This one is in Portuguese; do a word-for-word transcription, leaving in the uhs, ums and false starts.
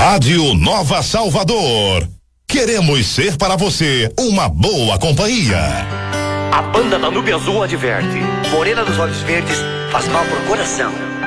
Rádio Nova Salvador. Queremos ser para você uma boa companhia. A banda da Nube Azul adverte: morena dos olhos verdes faz mal pro coração.